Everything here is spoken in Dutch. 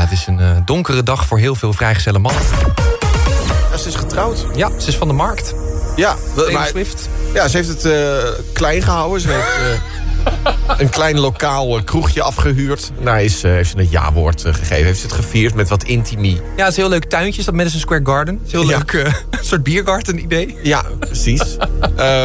het is een donkere dag voor heel veel vrijgezelle mannen. Ja, ze is getrouwd. Ja, ze is van de markt. Ja, Taylor Swift. Ja, ze heeft het klein gehouden. Ze heeft een klein lokaal kroegje afgehuurd. Daar heeft ze een ja-woord gegeven. Heeft ze het gevierd met wat intimie. Ja, het is een heel leuk tuintje, dat Madison Square Garden. Het is een heel leuk soort biergarten idee. Ja, precies.